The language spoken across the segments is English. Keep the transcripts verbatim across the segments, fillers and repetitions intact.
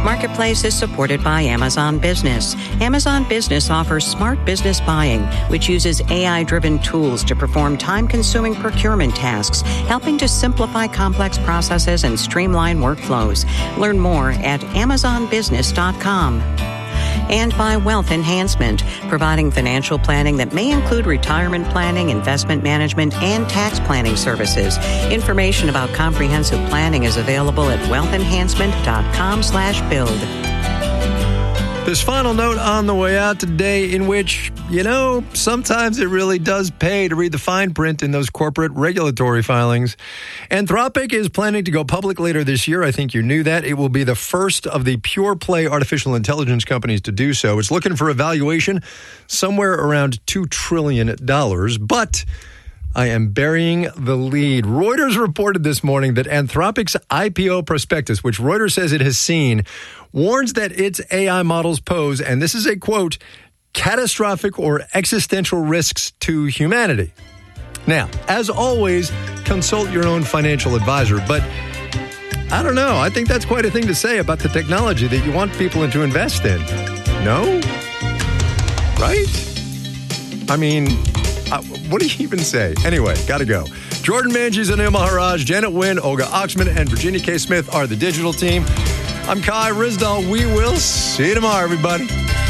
Marketplace is supported by Amazon Business. Amazon Business offers smart business buying, which uses A I-driven tools to perform time-consuming procurement tasks, helping to simplify complex processes and streamline workflows. Learn more at amazon business dot com. And by Wealth Enhancement, providing financial planning that may include retirement planning, investment management, and tax planning services. Information about comprehensive planning is available at wealth enhancement dot com slash build. This final note on the way out today, in which, you know, sometimes it really does pay to read the fine print in those corporate regulatory filings. Anthropic is planning to go public later this year. I think you knew that. It will be the first of the pure play artificial intelligence companies to do so. It's looking for a valuation somewhere around two trillion dollars, but I am burying the lead. Reuters reported this morning that Anthropic's I P O prospectus, which Reuters says it has seen, warns that its A I models pose, and this is a quote, catastrophic or existential risks to humanity. Now, as always, consult your own financial advisor, but I don't know. I think that's quite a thing to say about the technology that you want people to invest in. No? Right? I mean, Uh, what do you even say? Anyway, gotta go. Jordan Manges, Anil Maharaj, Janet Wynn, Olga Oxman, and Virginia K. Smith are the digital team. I'm Kai Rizdal. We will see you tomorrow, everybody.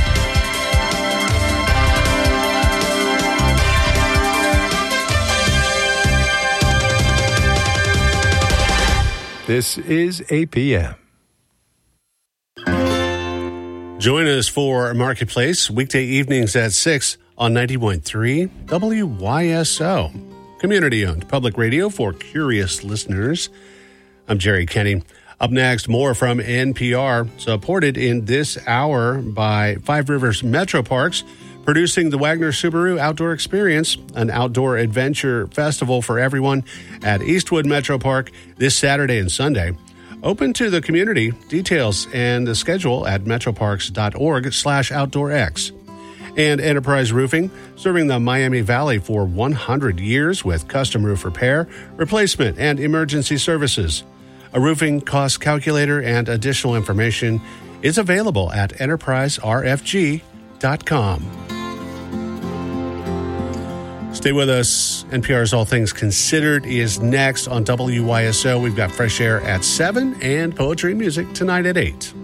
This is A P M. Join us for Marketplace weekday evenings at six on ninety-one point three W Y S O. Community-owned public radio for curious listeners. I'm Jerry Kenny. Up next, more from N P R, supported in this hour by Five Rivers Metro Parks, producing the Wagner Subaru Outdoor Experience, an outdoor adventure festival for everyone at Eastwood Metro Park this Saturday and Sunday. Open to the community. Details and the schedule at metroparks.org slash outdoorx. And Enterprise Roofing, serving the Miami Valley for one hundred years with custom roof repair, replacement, and emergency services. A roofing cost calculator and additional information is available at enterprise r f g dot com. Stay with us. N P R's All Things Considered is next on W Y S O. We've got Fresh Air at seven and Poetry and Music tonight at eight.